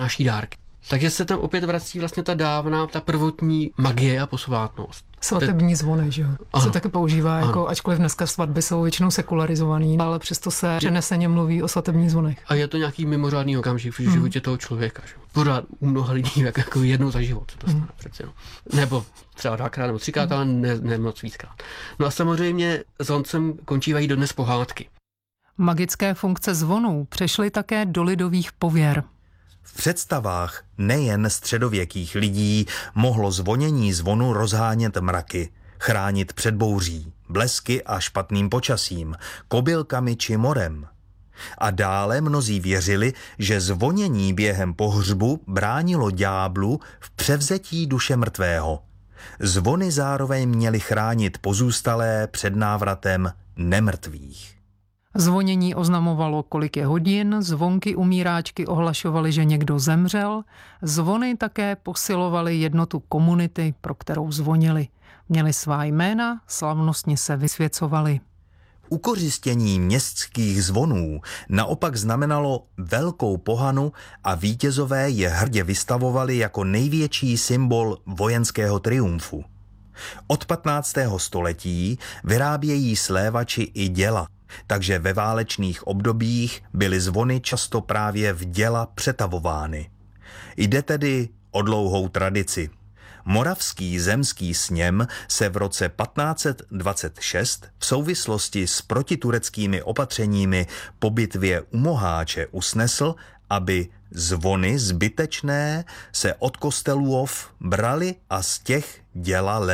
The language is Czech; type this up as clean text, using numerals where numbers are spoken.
naší dárky. Takže se tam opět vrací vlastně ta dávná, ta prvotní magie a posvátnost. Svatební zvony, že jo? Se taky používá, jako, ačkoliv dneska svatby jsou většinou sekularizovaný, ale přesto se přeneseně mluví o svatebních zvonech. A je to nějaký mimořádný okamžik v životě toho člověka. Že? Pořád u mnoha lidí jako jednou za život. To přece, no. Nebo třeba 2krát nebo 3krát, ale ne moc víckrát. No a samozřejmě zvoncem končívají dodnes pohádky. Magické funkce zvonů přešly také do lidových pověr. V představách nejen středověkých lidí mohlo zvonění zvonu rozhánět mraky, chránit před bouří, blesky a špatným počasím, kobylkami či morem. A dále mnozí věřili, že zvonění během pohřbu bránilo ďáblu v převzetí duše mrtvého. Zvony zároveň měly chránit pozůstalé před návratem nemrtvých. Zvonění oznamovalo, kolik je hodin, zvonky umíráčky ohlašovaly, že někdo zemřel, zvony také posilovaly jednotu komunity, pro kterou zvonili. Měli svá jména, slavnostně se vysvěcovaly. Ukořistění městských zvonů naopak znamenalo velkou pohanu a vítězové je hrdě vystavovali jako největší symbol vojenského triumfu. Od 15. století vyrábějí slévači i děla, takže ve válečných obdobích byly zvony často právě v děla přetavovány. Jde tedy o dlouhou tradici. Moravský zemský sněm se v roce 1526 v souvislosti s protitureckými opatřeními po bitvě u Moháče usnesl, aby zvony zbytečné se od kostelů brali a z těch dělali.